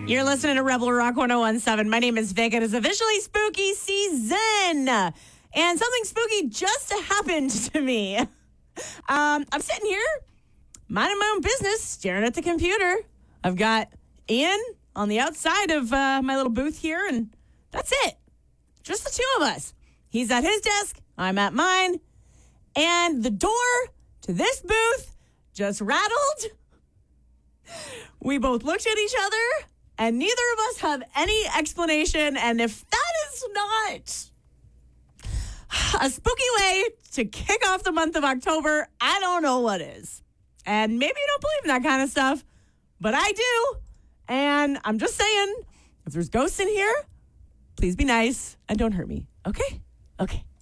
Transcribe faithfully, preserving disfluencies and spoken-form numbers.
You're listening to Rebel Rock one oh one point seven. My name is Vic. It is officially spooky season. And something spooky just happened to me. Um, I'm sitting here, minding my own business, staring at the computer. I've got Ian on the outside of uh, my little booth here, and that's it. Just the two of us. He's at his desk. I'm at mine. And the door to this booth just rattled. We both looked at each other, and neither of us have any explanation. And if that is not a spooky way to kick off the month of October, I don't know what is. And maybe you don't believe in that kind of stuff, but I do. And I'm just saying, if there's ghosts in here, please be nice and don't hurt me. Okay? Okay.